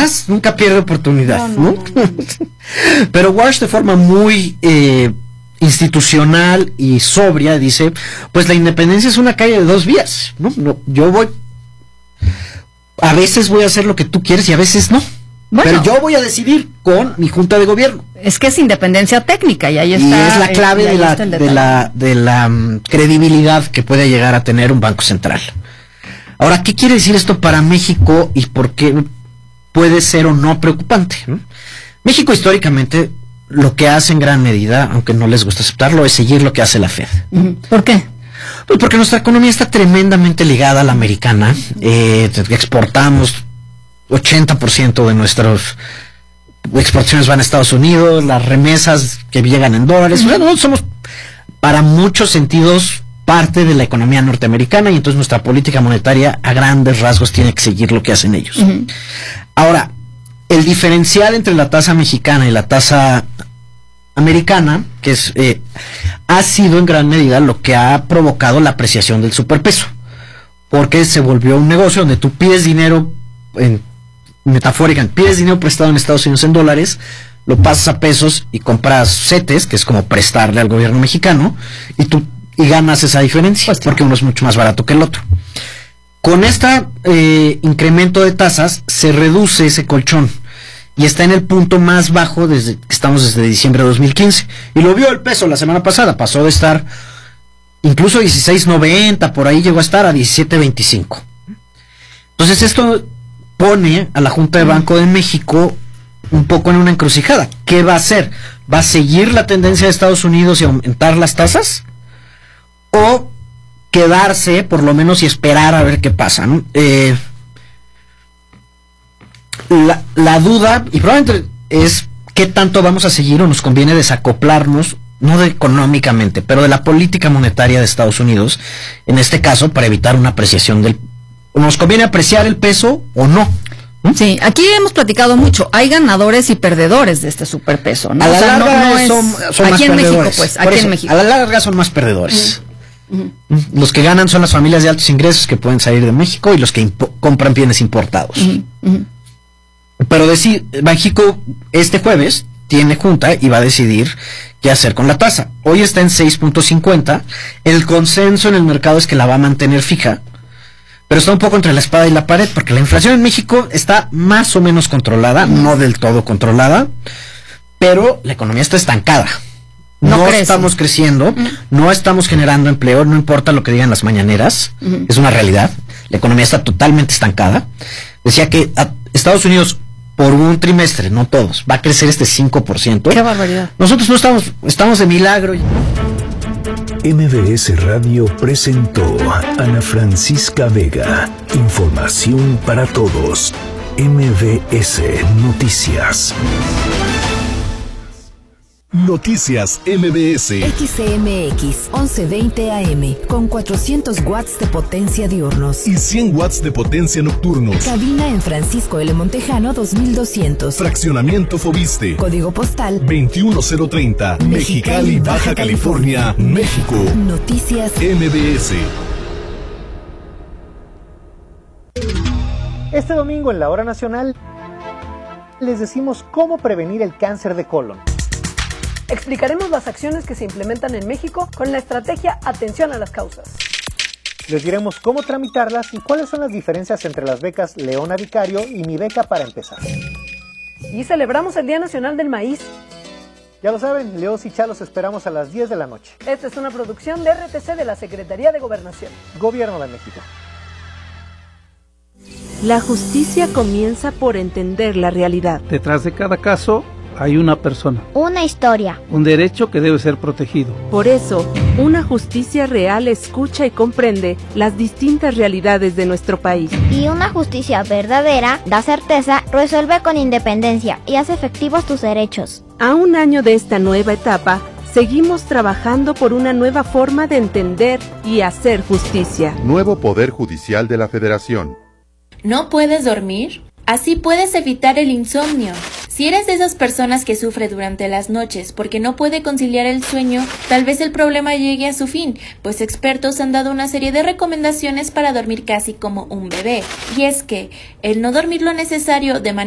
capaz nunca pierde oportunidad, ¿no? Pero Walsh, de forma muy institucional y sobria, dice, pues la independencia es una calle de dos vías, ¿no? A veces voy a hacer lo que tú quieres y a veces no. Bueno, pero yo voy a decidir con mi junta de gobierno. Es que es independencia técnica y ahí está. Y es la clave de la credibilidad que puede llegar a tener un banco central. Ahora, ¿qué quiere decir esto para México y por qué puede ser o no preocupante, ¿no? México históricamente lo que hace en gran medida, aunque no les gusta aceptarlo, es seguir lo que hace la Fed. ¿Por qué? Pues porque nuestra economía está tremendamente ligada a la americana. Exportamos 80% de nuestras exportaciones van a Estados Unidos, las remesas que llegan en dólares. Bueno, somos para muchos sentidos parte de la economía norteamericana y entonces nuestra política monetaria a grandes rasgos tiene que seguir lo que hacen ellos. Ahora, el diferencial entre la tasa mexicana y la tasa americana, que es ha sido en gran medida lo que ha provocado la apreciación del superpeso, porque se volvió un negocio donde tú pides dinero metafóricamente, pides dinero prestado en Estados Unidos en dólares, lo pasas a pesos y compras CETES, que es como prestarle al gobierno mexicano, y ganas esa diferencia, pues porque uno es mucho más barato que el otro. Con este incremento de tasas se reduce ese colchón y está en el punto más bajo desde que estamos desde diciembre de 2015. Y lo vio el peso la semana pasada, pasó de estar incluso 16.90, por ahí llegó a estar a 17.25. Entonces esto pone a la Junta de Banco de México un poco en una encrucijada. ¿Qué va a hacer? ¿Va a seguir la tendencia de Estados Unidos y aumentar las tasas? ¿O quedarse, por lo menos, y esperar a ver qué pasa, ¿no? La duda, y probablemente es qué tanto vamos a seguir o nos conviene desacoplarnos, no económicamente, pero de la política monetaria de Estados Unidos, en este caso, para evitar una apreciación ¿nos conviene apreciar el peso o no? Sí, aquí hemos platicado mucho. Hay ganadores y perdedores de este superpeso, ¿no? A la larga son más aquí en perdedores. México, pues, aquí en México. A la larga son más perdedores. Los que ganan son las familias de altos ingresos que pueden salir de México y los que compran bienes importados. Pero México este jueves tiene junta y va a decidir qué hacer con la tasa. Hoy está en 6.50. El consenso en el mercado es que la va a mantener fija, pero está un poco entre la espada y la pared, porque la inflación en México está más o menos controlada, no del todo controlada, pero la economía está estancada. No estamos creciendo, no estamos generando empleo, no importa lo que digan las mañaneras, es una realidad. La economía está totalmente estancada. Decía que Estados Unidos, por un trimestre, no todos, va a crecer 5%. ¡Qué barbaridad! Nosotros no estamos de milagro. MBS Radio presentó Ana Francisca Vega. Información para todos. MBS Noticias. Noticias MBS. XCMX 1120 AM con 400 watts de potencia diurnos y 100 watts de potencia nocturnos. Cabina en Francisco L. Montejano 2200. Fraccionamiento Fobiste. Código postal 21030. Mexicali, Baja California, México. Noticias MBS. Este domingo en la Hora Nacional les decimos cómo prevenir el cáncer de colon. Explicaremos las acciones que se implementan en México con la estrategia Atención a las Causas. Les diremos cómo tramitarlas y cuáles son las diferencias entre las becas Leona Vicario y Mi Beca para Empezar. Y celebramos el Día Nacional del Maíz. Ya lo saben, Leos y Chalos esperamos a las 10 de la noche. Esta es una producción de RTC de la Secretaría de Gobernación. Gobierno de México. La justicia comienza por entender la realidad. Detrás de cada caso hay una persona. Una historia. Un derecho que debe ser protegido. Por eso, una justicia real escucha y comprende las distintas realidades de nuestro país. Y una justicia verdadera da certeza, resuelve con independencia y hace efectivos tus derechos. A un año de esta nueva etapa, seguimos trabajando por una nueva forma de entender y hacer justicia. Nuevo Poder Judicial de la Federación. ¿No puedes dormir? Así puedes evitar el insomnio. Si eres de esas personas que sufre durante las noches porque no puede conciliar el sueño, tal vez el problema llegue a su fin, pues expertos han dado una serie de recomendaciones para dormir casi como un bebé. Y es que el no dormir lo necesario de manera